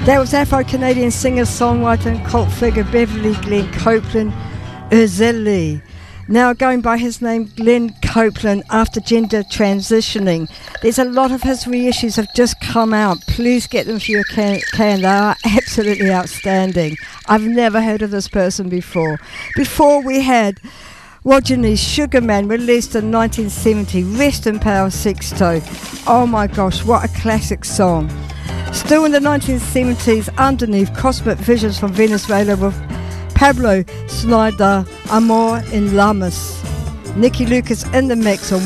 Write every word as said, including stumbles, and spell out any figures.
That was Afro-Canadian singer-songwriter and cult figure Beverly Glenn Copeland Erzeli. Now going by his name Glenn Copeland after gender transitioning. There's a lot of his reissues have just come out. Please get them if you can. can. They are absolutely outstanding. I've never heard of this person before. Before we had Rodney Sugarman, released in nineteen seventy. Rest in Power Sixto. Oh my gosh, what a classic song. Still in the nineteen seventies, underneath Cosmic Visions from Venezuela with Pablo Snyder, Amor en Llamas. Nicky Lucas in the mix on